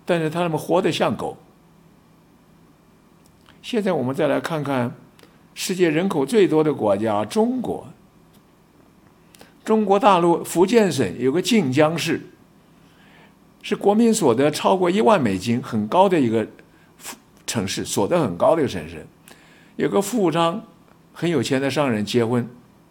但是他们活得像狗。现在我们再来看看世界人口最多的国家中国。中国大陆福建省有个晋江市，是国民所得超过1万美金，很高的一个城市，所得很高的一个城市。有个富商，很有钱的商人结婚，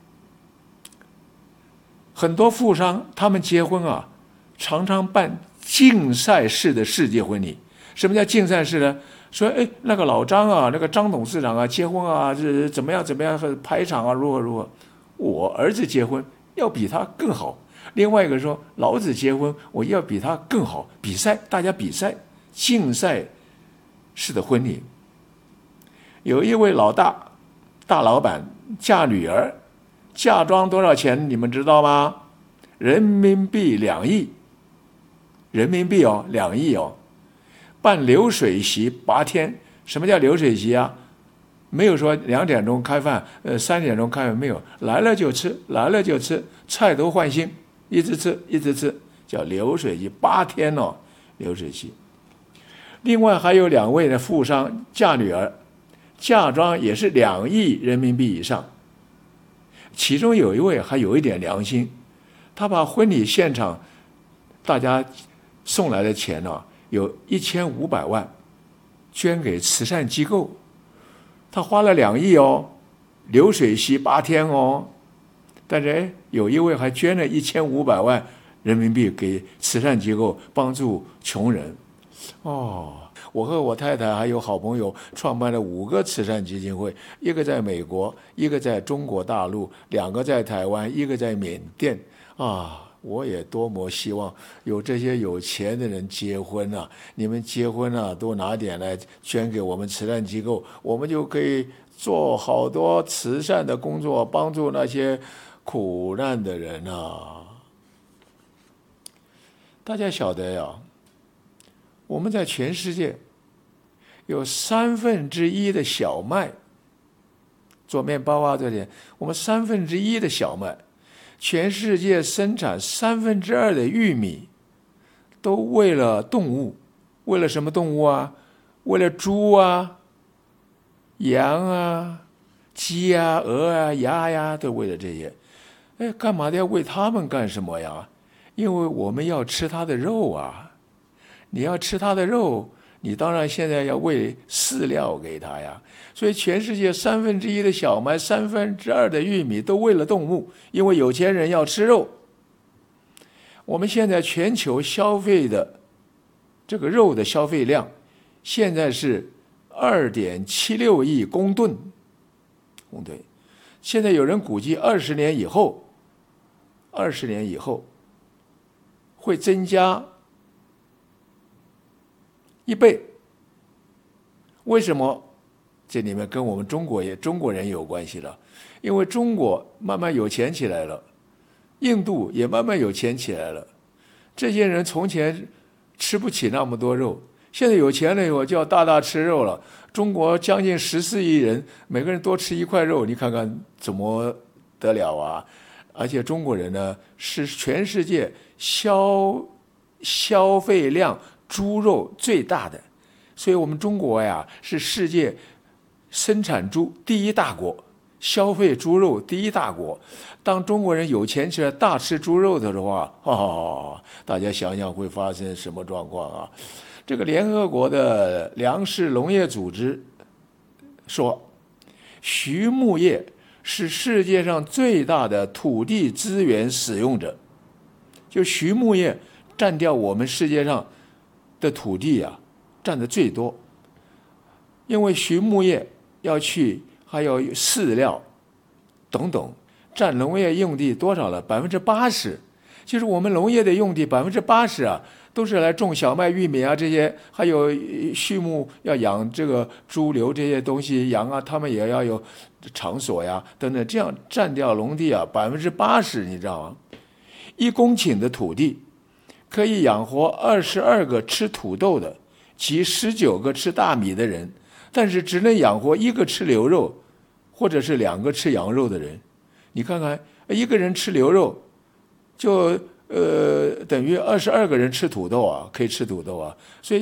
很多富商他们结婚啊，常常办竞赛式的世界婚礼。什么叫竞赛式呢？说那个老张啊，那个张董事长啊，结婚啊，这怎么样怎么样，排场啊，如何如何。我儿子结婚要比他更好。另外一个说，老子结婚我要比他更好，比赛，大家比赛，竞赛式的婚礼。有一位大老板嫁女儿，嫁妆多少钱你们知道吗？人民币2亿，人民币哦，2亿哦。办流水席8天。什么叫流水席啊？没有说2点钟开饭，3点钟开饭，没有，来了就吃，来了就吃，菜都换新，一直吃一直吃，叫流水席8天哦，流水席。另外还有2位的富商嫁女儿，嫁妆也是2亿人民币以上。其中有一位还有一点良心，他把婚礼现场大家送来的钱呢，有1500万捐给慈善机构。他花了2亿哦，流水席8天哦，但是有一位还捐了1500万人民币给慈善机构，帮助穷人。哦，我和我太太还有好朋友创办了5个慈善基金会，一个在美国，一个在中国大陆，2个在台湾，一个在缅甸啊。我也多么希望有这些有钱的人结婚啊！你们结婚啊，多拿点来捐给我们慈善机构，我们就可以做好多慈善的工作，帮助那些苦难的人啊！大家晓得呀，我们在全世界有1/3的小麦做面包啊，这里我们1/3的小麦。全世界生产2/3的玉米，都为了动物。为了什么动物啊？为了猪啊、羊啊、鸡啊、鹅啊、鸭呀，都为了这些。干嘛要为他们干什么呀？因为我们要吃它的肉啊。你要吃它的肉，你当然现在要喂饲料给它呀。所以全世界1/3的小麦，2/3的玉米都为了动物，因为有钱人要吃肉。我们现在全球消费的这个肉的消费量，现在是2.76亿公吨。现在有人估计20年以后会增加1倍。为什么？这里面跟我们中国人有关系了。因为中国慢慢有钱起来了，印度也慢慢有钱起来了。这些人从前吃不起那么多肉，现在有钱了以后就要大大吃肉了。中国将近14亿人，每个人多吃1块肉，你看看怎么得了啊？而且中国人呢，是全世界消费量猪肉最大的，所以我们中国呀是世界生产猪第1大国，消费猪肉第1大国。当中国人有钱起来大吃猪肉的话，大家想想会发生什么状况啊？这个联合国的粮食农业组织说，畜牧业是世界上最大的土地资源使用者，就畜牧业占掉我们世界上的土地啊，占的最多。因为畜牧业还有饲料等等，占农业用地多少了？80%，就是我们农业的用地80%啊，都是来种小麦、玉米啊这些，还有畜牧要养这个猪牛这些东西，羊啊，他们也要有场所呀等等，这样占掉农地啊80%，你知道吗？1公顷的土地可以养活22个吃土豆的及19个吃大米的人，但是只能养活1个吃牛肉或者是2个吃羊肉的人。你看看，1个人吃牛肉就等于22个人吃土豆啊，可以吃土豆啊。所以